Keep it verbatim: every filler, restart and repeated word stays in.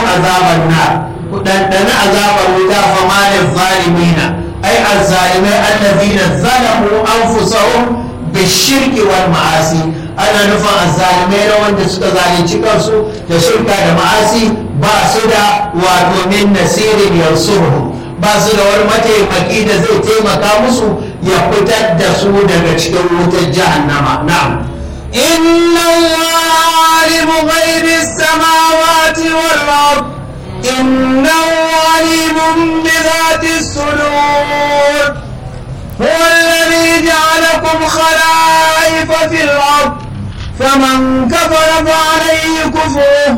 azaban nar ku dandana azabar wuta fa malil zalimina ai azzalimai alladhina zalamu anfusahum bishirki wal ma'asi ana nufin azzalimai na wanda suka zalunci kansu da shirka da ma'asi ba su da wato min nasirin yansuruhum ba su da wani mataimaki da zai taimaka musu ya fitar da su daga cikin wutar jahannama. Na'am, inna allaha alimu ghaibi samawati wal ard innahu alimun bi dhati sudur huwa alladhi ja'alakum khala'ifa fil ard faman kafara fa alayhi kufruhu